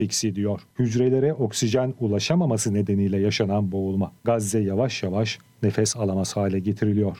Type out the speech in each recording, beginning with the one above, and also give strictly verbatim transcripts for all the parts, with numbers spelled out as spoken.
eksi diyor. Hücrelere oksijen ulaşamaması nedeniyle yaşanan boğulma. Gazze yavaş yavaş nefes alamaz hale getiriliyor.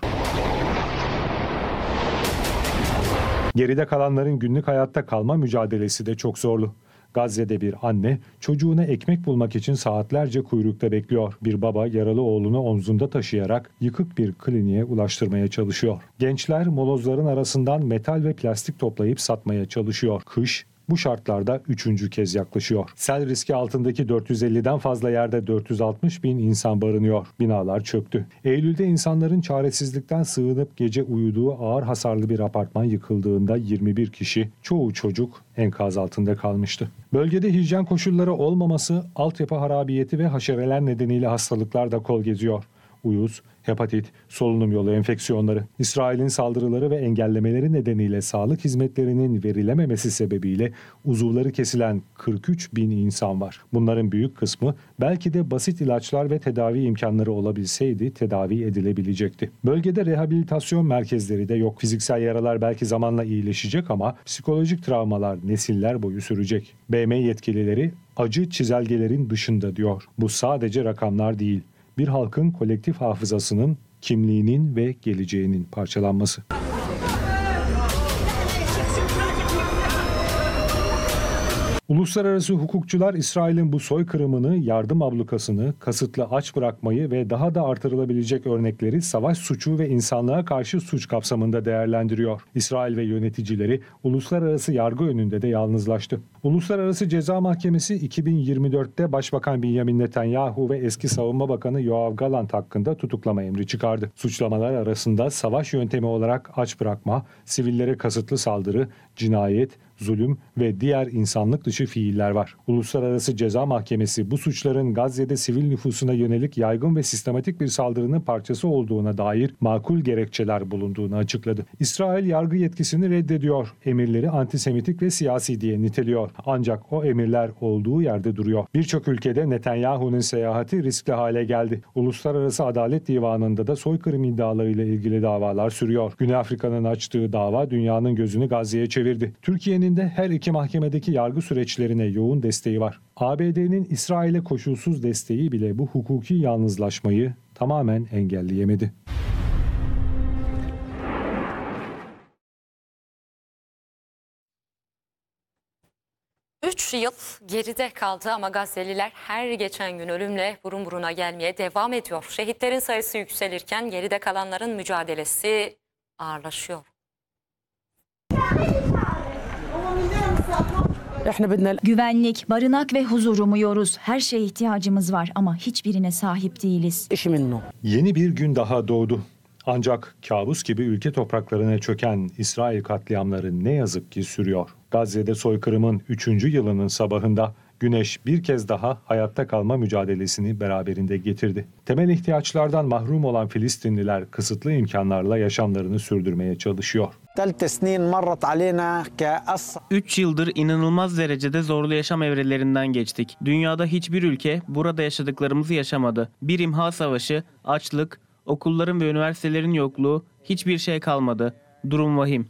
Geride kalanların günlük hayatta kalma mücadelesi de çok zorlu. Gazze'de bir anne çocuğuna ekmek bulmak için saatlerce kuyrukta bekliyor. Bir baba yaralı oğlunu omzunda taşıyarak yıkık bir kliniğe ulaştırmaya çalışıyor. Gençler molozların arasından metal ve plastik toplayıp satmaya çalışıyor. Kış bu şartlarda üçüncü kez yaklaşıyor. Sel riski altındaki dört yüz elliden fazla yerde dört yüz altmış bin insan barınıyor. Binalar çöktü. Eylül'de insanların çaresizlikten sığınıp gece uyuduğu ağır hasarlı bir apartman yıkıldığında yirmi bir kişi, çoğu çocuk enkaz altında kalmıştı. Bölgede hijyen koşulları olmaması, altyapı harabiyeti ve haşereler nedeniyle hastalıklar da kol geziyor. Uyuz, hepatit, solunum yolu enfeksiyonları, İsrail'in saldırıları ve engellemeleri nedeniyle sağlık hizmetlerinin verilememesi sebebiyle uzuvları kesilen kırk üç bin insan var. Bunların büyük kısmı belki de basit ilaçlar ve tedavi imkanları olabilseydi tedavi edilebilecekti. Bölgede rehabilitasyon merkezleri de yok. Fiziksel yaralar belki zamanla iyileşecek ama psikolojik travmalar nesiller boyu sürecek. B M yetkilileri acı çizelgelerin dışında diyor. Bu sadece rakamlar değil. Bir halkın kolektif hafızasının, kimliğinin ve geleceğinin parçalanması. Uluslararası hukukçular İsrail'in bu soykırımını, yardım ablukasını, kasıtlı aç bırakmayı ve daha da artırılabilecek örnekleri savaş suçu ve insanlığa karşı suç kapsamında değerlendiriyor. İsrail ve yöneticileri uluslararası yargı önünde de yalnızlaştı. Uluslararası Ceza Mahkemesi iki bin yirmi dörtte Başbakan Benjamin Netanyahu ve eski Savunma Bakanı Yoav Gallant hakkında tutuklama emri çıkardı. Suçlamalar arasında savaş yöntemi olarak aç bırakma, sivillere kasıtlı saldırı, cinayet, zulüm ve diğer insanlık dışı fiiller var. Uluslararası Ceza Mahkemesi bu suçların Gazze'de sivil nüfusuna yönelik yaygın ve sistematik bir saldırının parçası olduğuna dair makul gerekçeler bulunduğunu açıkladı. İsrail yargı yetkisini reddediyor. Emirleri antisemitik ve siyasi diye niteliyor. Ancak o emirler olduğu yerde duruyor. Birçok ülkede Netanyahu'nun seyahati riskli hale geldi. Uluslararası Adalet Divanı'nda da soykırım iddialarıyla ilgili davalar sürüyor. Güney Afrika'nın açtığı dava dünyanın gözünü Gazze'ye çevirdi. Türkiye'nin de her iki mahkemedeki yargı süreçlerine yoğun desteği var. A B D'nin İsrail'e koşulsuz desteği bile bu hukuki yalnızlaşmayı tamamen engelleyemedi. Üç yıl geride kaldı ama Gazze'liler her geçen gün ölümle burun buruna gelmeye devam ediyor. Şehitlerin sayısı yükselirken geride kalanların mücadelesi ağırlaşıyor. Güvenlik, barınak ve huzur umuyoruz. Her şeye ihtiyacımız var ama hiçbirine sahip değiliz. Yeni bir gün daha doğdu. Ancak kabus gibi ülke topraklarına çöken İsrail katliamları ne yazık ki sürüyor. Gazze'de soykırımın üçüncü yılının sabahında güneş bir kez daha hayatta kalma mücadelesini beraberinde getirdi. Temel ihtiyaçlardan mahrum olan Filistinliler kısıtlı imkanlarla yaşamlarını sürdürmeye çalışıyor. Üç yıldır inanılmaz derecede zorlu yaşam evrelerinden geçtik. Dünyada hiçbir ülke burada yaşadıklarımızı yaşamadı. Bir imha savaşı, açlık, okulların ve üniversitelerin yokluğu, hiçbir şey kalmadı. Durum vahim.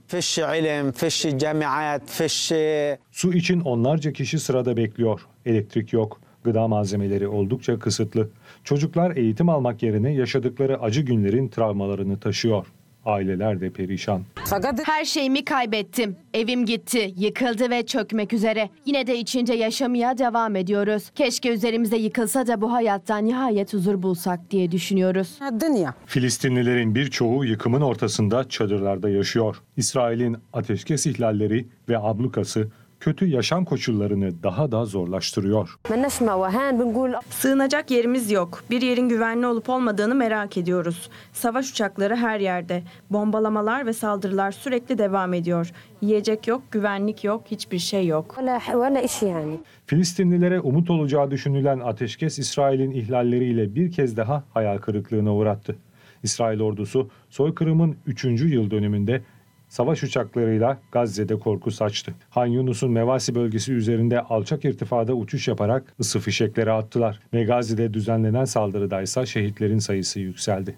Su için onlarca kişi sırada bekliyor. Elektrik yok. Gıda malzemeleri oldukça kısıtlı. Çocuklar eğitim almak yerine yaşadıkları acı günlerin travmalarını taşıyor. Aileler de perişan. Her şeyimi kaybettim. Evim gitti, yıkıldı ve çökmek üzere. Yine de içinde yaşamaya devam ediyoruz. Keşke üzerimize yıkılsa da bu hayattan nihayet huzur bulsak diye düşünüyoruz. Filistinlilerin birçoğu yıkımın ortasında çadırlarda yaşıyor. İsrail'in ateşkes ihlalleri ve ablukası kötü yaşam koşullarını daha da zorlaştırıyor. Sığınacak yerimiz yok. Bir yerin güvenli olup olmadığını merak ediyoruz. Savaş uçakları her yerde. Bombalamalar ve saldırılar sürekli devam ediyor. Yiyecek yok, güvenlik yok, hiçbir şey yok. Filistinlilere umut olacağı düşünülen ateşkes İsrail'in ihlalleriyle bir kez daha hayal kırıklığına uğrattı. İsrail ordusu soykırımın üçüncü yıl dönümünde savaş uçaklarıyla Gazze'de korku saçtı. Han Yunus'un Mevasi bölgesi üzerinde alçak irtifada uçuş yaparak ısı fişekleri attılar. Ve Gazze'de düzenlenen saldırıdaysa şehitlerin sayısı yükseldi.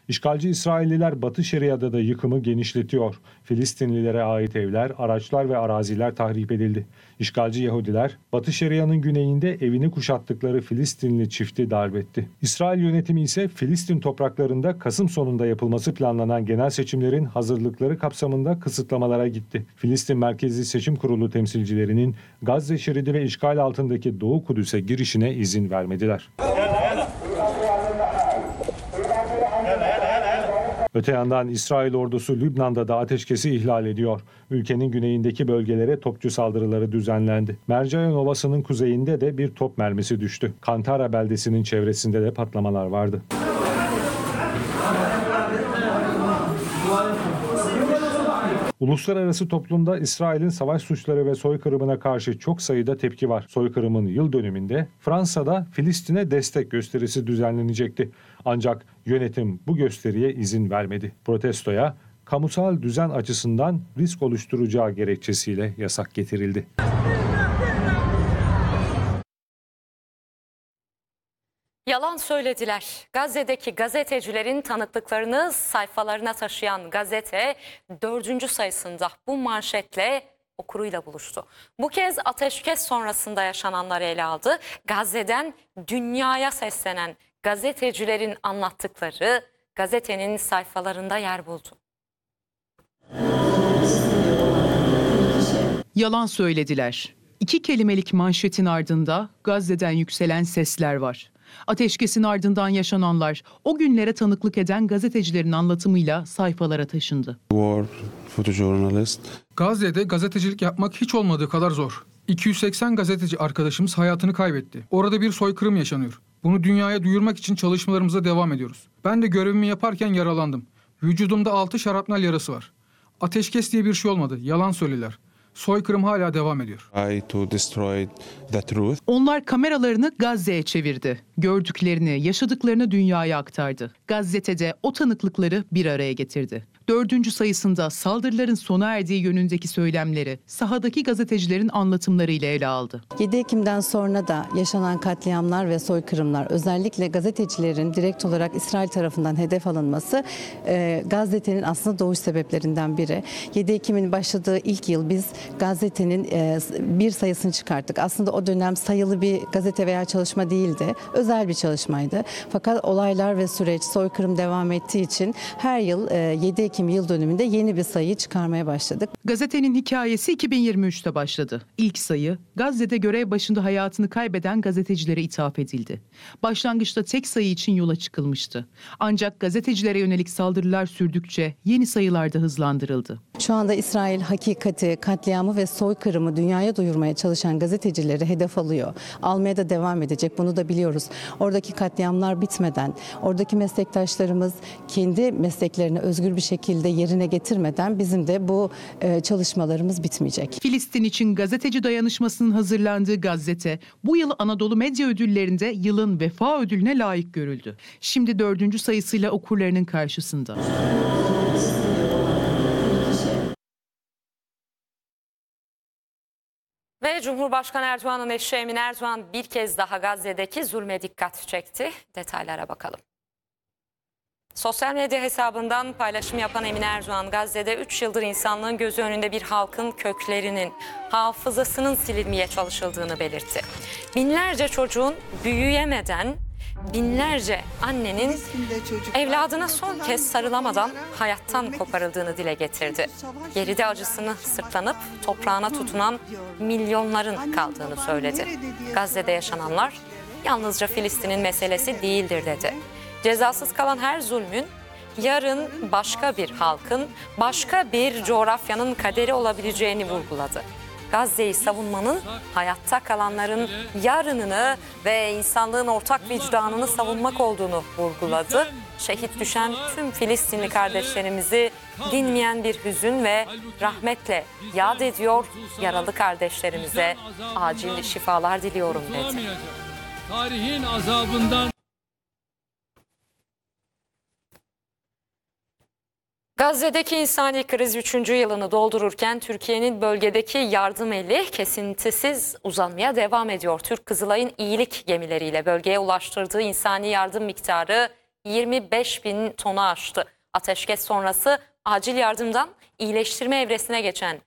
İşgalci İsrailliler Batı Şeria'da da yıkımı genişletiyor. Filistinlilere ait evler, araçlar ve araziler tahrip edildi. İşgalci Yahudiler Batı Şeria'nın güneyinde evini kuşattıkları Filistinli çifti darp etti. İsrail yönetimi ise Filistin topraklarında Kasım sonunda yapılması planlanan genel seçimlerin hazırlıkları kapsamında kısıtlamalara gitti. Filistin Merkezi Seçim Kurulu temsilcilerinin Gazze şeridi ve işgal altındaki Doğu Kudüs'e girişine izin vermediler. Öte yandan İsrail ordusu Lübnan'da da ateşkesi ihlal ediyor. Ülkenin güneyindeki bölgelere topçu saldırıları düzenlendi. Mercayon Ovası'nın kuzeyinde de bir top mermisi düştü. Kantara beldesinin çevresinde de patlamalar vardı. Uluslararası toplumda İsrail'in savaş suçları ve soykırımına karşı çok sayıda tepki var. Soykırımın yıl dönümünde Fransa'da Filistin'e destek gösterisi düzenlenecekti. Ancak yönetim bu gösteriye izin vermedi. Protestoya kamusal düzen açısından risk oluşturacağı gerekçesiyle yasak getirildi. Yalan söylediler. Gazze'deki gazetecilerin tanıklıklarını sayfalarına taşıyan gazete dördüncü sayısında bu manşetle okuruyla buluştu. Bu kez ateşkes sonrasında yaşananları ele aldı. Gazze'den dünyaya seslenen gazetecilerin anlattıkları gazetenin sayfalarında yer buldu. Yalan söylediler. İki kelimelik manşetin ardında Gazze'den yükselen sesler var. Ateşkesin ardından yaşananlar o günlere tanıklık eden gazetecilerin anlatımıyla sayfalara taşındı. War photojournalist. Gazze'de gazetecilik yapmak hiç olmadığı kadar zor. iki yüz seksen gazeteci arkadaşımız hayatını kaybetti. Orada bir soykırım yaşanıyor. Bunu dünyaya duyurmak için çalışmalarımıza devam ediyoruz. Ben de görevimi yaparken yaralandım. Vücudumda altı şarapnel yarası var. Ateşkes diye bir şey olmadı. Yalan söylediler. Soykırım hala devam ediyor. Try to destroy the truth. Onlar kameralarını Gazze'ye çevirdi. Gördüklerini, yaşadıklarını dünyaya aktardı. Gazetede o tanıklıkları bir araya getirdi. Dördüncü sayısında saldırıların sona erdiği yönündeki söylemleri sahadaki gazetecilerin anlatımlarıyla ele aldı. yedi Ekim'den sonra da yaşanan katliamlar ve soykırımlar, özellikle gazetecilerin direkt olarak İsrail tarafından hedef alınması e, gazetenin aslında doğuş sebeplerinden biri. yedi Ekim'in başladığı ilk yıl biz gazetenin e, bir sayısını çıkarttık. Aslında o dönem sayılı bir gazete veya çalışma değildi. Özel bir çalışmaydı. Fakat olaylar ve süreç, soykırım devam ettiği için her yıl e, yedi Ekim yıl dönümünde yeni bir sayı çıkarmaya başladık. Gazetenin hikayesi iki bin yirmi üçte başladı. İlk sayı Gazze'de görev başında hayatını kaybeden gazetecilere ithaf edildi. Başlangıçta tek sayı için yola çıkılmıştı. Ancak gazetecilere yönelik saldırılar sürdükçe yeni sayılar da hızlandırıldı. Şu anda İsrail hakikati, katliamı ve soykırımı dünyaya duyurmaya çalışan gazetecileri hedef alıyor. Almaya da devam edecek, bunu da biliyoruz. Oradaki katliamlar bitmeden, oradaki meslektaşlarımız kendi mesleklerini özgür bir şekilde yerine getirmeden bizim de bu e, çalışmalarımız bitmeyecek. Filistin için gazeteci dayanışmasının hazırlandığı gazete bu yıl Anadolu Medya Ödülleri'nde yılın Vefa Ödülü'ne layık görüldü. Şimdi dördüncü sayısıyla okurlarının karşısında. Ve Cumhurbaşkanı Erdoğan'ın eşi Emine Erdoğan bir kez daha Gazze'deki zulme dikkat çekti. Detaylara bakalım. Sosyal medya hesabından paylaşım yapan Emine Erdoğan, Gazze'de üç yıldır insanlığın gözü önünde bir halkın köklerinin, hafızasının silinmeye çalışıldığını belirtti. Binlerce çocuğun büyüyemeden, binlerce annenin evladına son kez sarılamadan hayattan koparıldığını dile getirdi. Geride acısını sırtlanıp toprağına tutunan milyonların kaldığını söyledi. Gazze'de yaşananlar yalnızca Filistin'in meselesi değildir dedi. Cezasız kalan her zulmün yarın başka bir halkın, başka bir coğrafyanın kaderi olabileceğini vurguladı. Gazze'yi savunmanın hayatta kalanların yarınını ve insanlığın ortak vicdanını savunmak olduğunu vurguladı. Şehit düşen tüm Filistinli kardeşlerimizi dinmeyen bir hüzün ve rahmetle yad ediyor. Yaralı kardeşlerimize acil şifalar diliyorum dedi. Tarihin azabından Gazze'deki insani kriz üçüncü yılını doldururken Türkiye'nin bölgedeki yardım eli kesintisiz uzanmaya devam ediyor. Türk Kızılay'ın iyilik gemileriyle bölgeye ulaştırdığı insani yardım miktarı yirmi beş bin tonu aştı. Ateşkes sonrası acil yardımdan iyileştirme evresine geçen